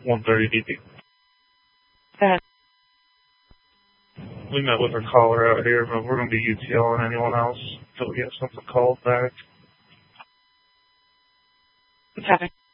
130 DP. Go ahead. We met with our caller out here, but we're going to be UTL and anyone else until we get something called back. What's happening?